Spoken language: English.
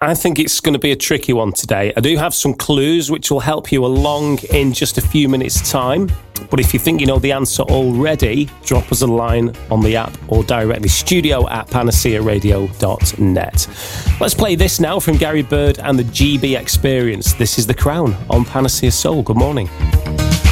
I think it's going to be a tricky one today. I do have some clues which will help you along in just a few minutes' time. But if you think you know the answer already, drop us a line on the app or directly studio@panacearadio.net. Let's play this now from Gary Bird and the GB Experience. This is The Crown on Panacea Soul. Good morning.